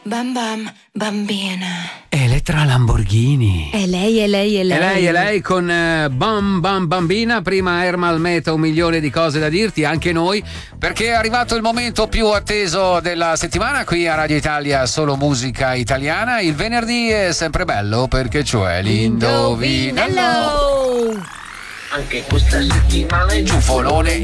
Bam bam, bambina. Elettra Lamborghini. È lei. E lei con Bam Bam Bambina. Prima Ermal Meta, 1.000.000 di cose da dirti, anche noi, perché è arrivato il momento più atteso della settimana qui a Radio Italia, solo musica italiana. Il venerdì è sempre bello perché cioè l'indovinello. Anche questa settimana Ciuffolone